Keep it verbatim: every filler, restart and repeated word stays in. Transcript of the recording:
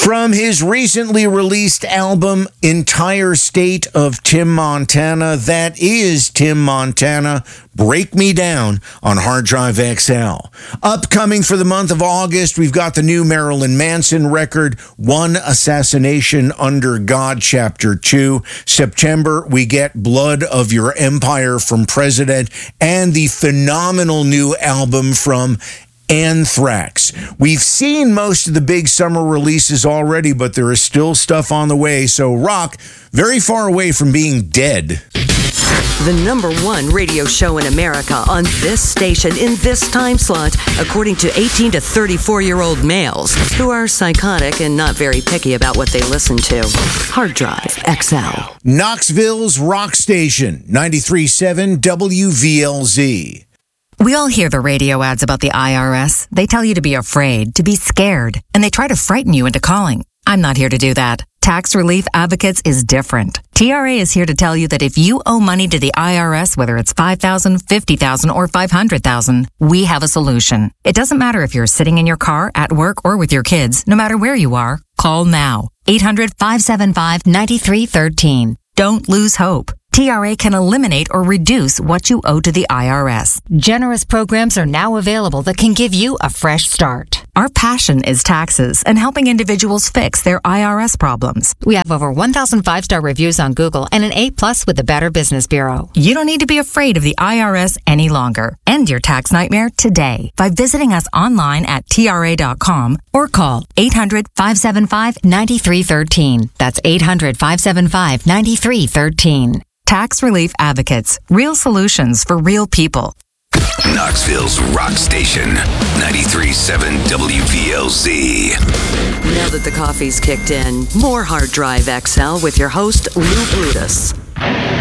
From his recently released album, Entire State of Tim Montana, that is Tim Montana, Break Me Down on Hard Drive X L. Upcoming for the month of August, we've got the new Marilyn Manson record, One Assassination Under God, Chapter two. September, we get Blood of Your Empire from President, and the phenomenal new album from Anthrax. We've seen most of the big summer releases already, but there is still stuff on the way, so rock very far away from being dead. The number one radio show in America on this station in this time slot, according to eighteen to thirty-four-year-old males who are psychotic and not very picky about what they listen to. Hard Drive X L. Knoxville's rock station, ninety-three point seven W V L Z. We all hear the radio ads about the I R S. They tell you to be afraid, to be scared, and they try to frighten you into calling. I'm not here to do that. Tax Relief Advocates is different. T R A is here to tell you that if you owe money to the I R S, whether it's five thousand dollars, fifty thousand dollars, or five hundred thousand dollars, we have a solution. It doesn't matter if you're sitting in your car, at work, or with your kids. No matter where you are, call now. eight hundred, five seven five, nine three one three. Don't lose hope. T R A can eliminate or reduce what you owe to the I R S. Generous programs are now available that can give you a fresh start. Our passion is taxes and helping individuals fix their I R S problems. We have over one thousand five-star reviews on Google and an A plus with the Better Business Bureau. You don't need to be afraid of the I R S any longer. End your tax nightmare today by visiting us online at T R A dot com or call eight hundred, five seven five, nine three one three. That's eight hundred, five seven five, nine three one three. Tax Relief Advocates. Real solutions for real people. Knoxville's rock station, ninety-three point seven W V L Z. Now that the coffee's kicked in, more Hard Drive X L with your host, Lou Brutus.